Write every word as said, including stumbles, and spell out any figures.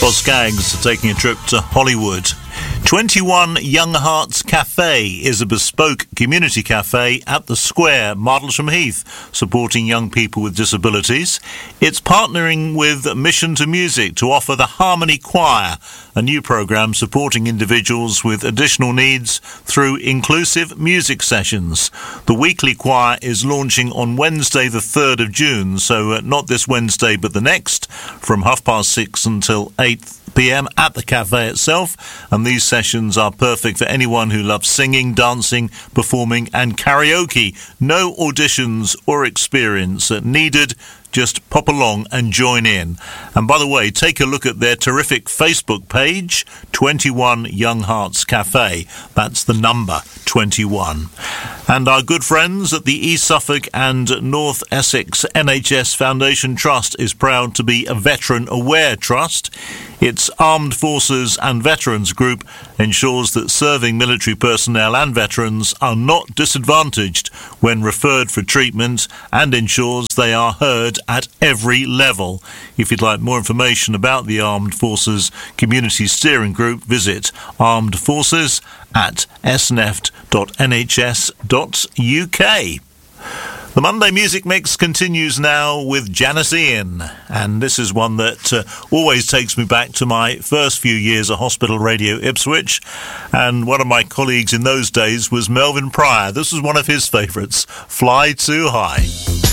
Boz Scaggs taking a trip to Hollywood. twenty-one Young Hearts Cafe is a bespoke community cafe at the Square, Martlesham Heath, supporting young people with disabilities. It's partnering with Mission to Music to offer the Harmony Choir, a new programme supporting individuals with additional needs through inclusive music sessions. The weekly choir is launching on Wednesday the third of June, so uh, not this Wednesday but the next, from half past six until eight p m at the cafe itself, and these sessions are perfect for anyone who loves singing, dancing, performing and karaoke. No auditions or experience needed. Just pop along and join in. And by the way, take a look at their terrific Facebook page, twenty-one Young Hearts Cafe. That's the number, twenty-one. And our good friends at the East Suffolk and North Essex N H S Foundation Trust is proud to be a veteran-aware trust. Its Armed Forces and Veterans Group ensures that serving military personnel and veterans are not disadvantaged when referred for treatment and ensures they are heard at every level. If you'd like more information about the Armed Forces Community Steering Group, visit armed forces at s n e f t dot n h s dot u k. The Monday Music Mix continues now with Janis Ian, and this is one that uh, always takes me back to my first few years at Hospital Radio Ipswich, and one of my colleagues in those days was Melvyn Pryor. This was one of his favourites, Fly Too High.